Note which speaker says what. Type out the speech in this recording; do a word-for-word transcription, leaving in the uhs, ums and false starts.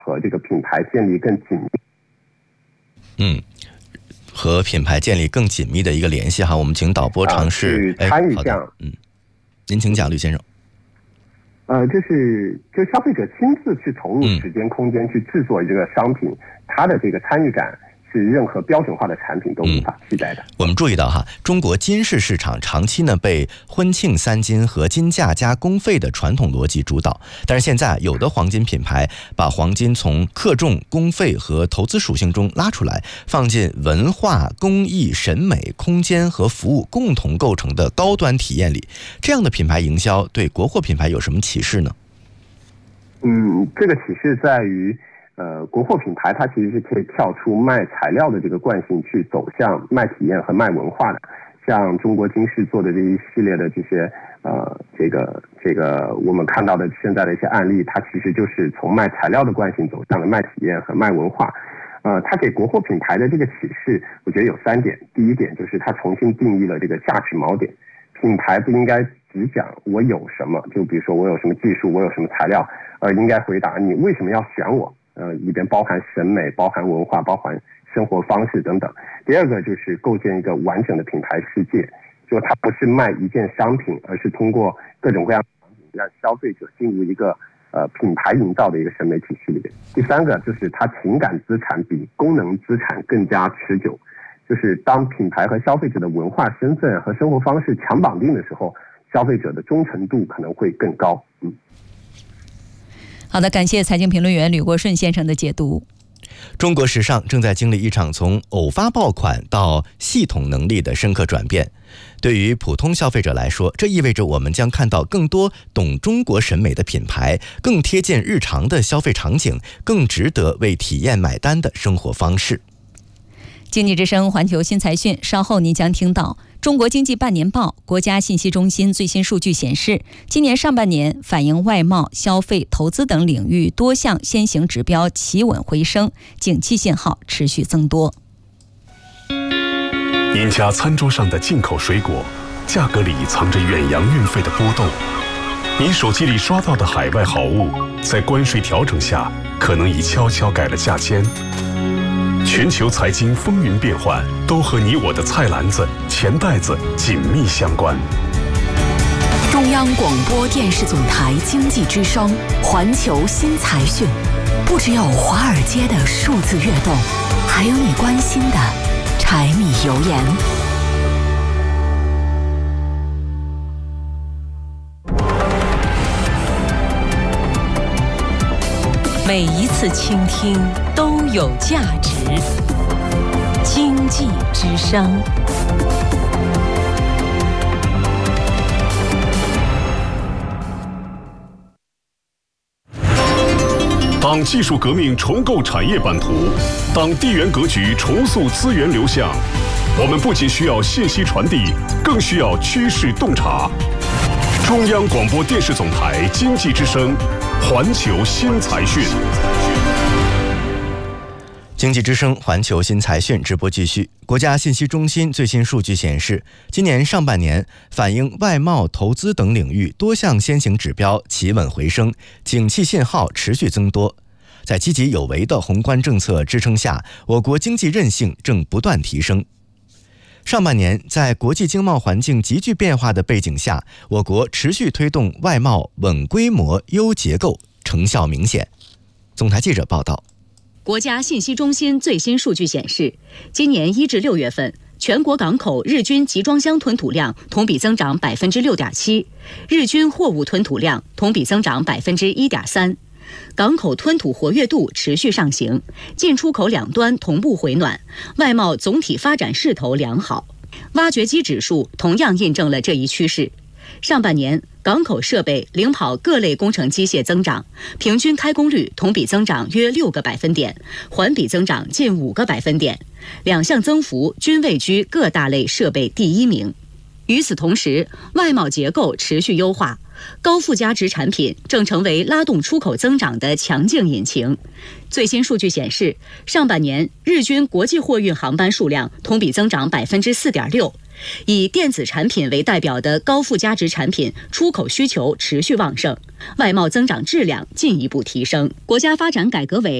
Speaker 1: 和这个品牌建立更紧密。
Speaker 2: 嗯。和品牌建立更紧密的一个联系哈，我们请导播尝试、
Speaker 1: 啊、参与这样。
Speaker 2: 嗯，您请讲，吕先生。
Speaker 1: 呃，就是就消费者亲自去投入时间、空间去制作这个商品，他的这个参与感是任何标准化的产品都无法替代的。
Speaker 2: 嗯、我们注意到哈，中国金饰市场长期呢被婚庆三金和金价加工费的传统逻辑主导，但是现在有的黄金品牌把黄金从克重、工费和投资属性中拉出来，放进文化、工艺、审美、空间和服务共同构成的高端体验里。这样的品牌营销对国货品牌有什么启示呢？
Speaker 1: 嗯，这个启示在于。呃，国货品牌它其实是可以跳出卖材料的这个惯性，去走向卖体验和卖文化的。像中国金饰做的这一系列的这些呃，这个这个我们看到的现在的一些案例，它其实就是从卖材料的惯性走向了卖体验和卖文化。呃，它给国货品牌的这个启示，我觉得有三点。第一点就是它重新定义了这个价值锚点，品牌不应该只讲我有什么，就比如说我有什么技术，我有什么材料，而应该回答你为什么要选我。呃，里边包含审美、包含文化、包含生活方式等等。第二个就是构建一个完整的品牌世界，就它不是卖一件商品，而是通过各种各样的场景让消费者进入一个呃品牌营造的一个审美体系里边。第三个就是它情感资产比功能资产更加持久，就是当品牌和消费者的文化身份和生活方式强绑定的时候，消费者的忠诚度可能会更高。嗯。
Speaker 3: 好的，感谢财经评论员吕国顺先生的解读。
Speaker 2: 中国时尚正在经历一场从偶发爆款到系统能力的深刻转变。对于普通消费者来说，这意味着我们将看到更多懂中国审美的品牌，更贴近日常的消费场景，更值得为体验买单的生活方式。
Speaker 3: 经济之声环球新财讯，稍后您将听到中国经济半年报。国家信息中心最新数据显示，今年上半年反映外贸、消费、投资等领域多项先行指标企稳回升，景气信号持续增多。
Speaker 4: 您家餐桌上的进口水果，价格里藏着远洋运费的波动；您手机里刷到的海外好物，在关税调整下，可能已悄悄改了价签。全球财经风云变幻，都和你我的菜篮子、钱袋子紧密相关。
Speaker 5: 中央广播电视总台经济之声环球新财讯，不只有华尔街的数字跃动，还有你关心的柴米油盐。
Speaker 6: 每一次倾听都有价值。经济之声。
Speaker 4: 当技术革命重构产业版图，当地缘格局重塑资源流向，我们不仅需要信息传递，更需要趋势洞察。中央广播电视总台经济之声环球新财讯。
Speaker 2: 经济之声环球新财讯直播继续。国家信息中心最新数据显示，今年上半年反映外贸、投资等领域多项先行指标企稳回升，景气信号持续增多。在积极有为的宏观政策支撑下，我国经济韧性正不断提升。上半年，在国际经贸环境急剧变化的背景下，我国持续推动外贸稳规模、优结构，成效明显。总台记者报道。
Speaker 7: 国家信息中心最新数据显示，今年一至六月份，全国港口日均集装箱吞吐量同比增长百分之六点七，日均货物吞吐量同比增长百分之一点三。港口吞吐活跃度持续上行，进出口两端同步回暖，外贸总体发展势头良好。挖掘机指数同样印证了这一趋势。上半年，港口设备领跑各类工程机械增长，平均开工率同比增长约六个百分点，环比增长近五个百分点，两项增幅均位居各大类设备第一名。与此同时，外贸结构持续优化，高附加值产品正成为拉动出口增长的强劲引擎。最新数据显示，上半年日均国际货运航班数量同比增长百分之四点六， 以电子产品为代表的高附加值产品出口需求持续旺盛，外贸增长质量进一步提升。国家发展改革委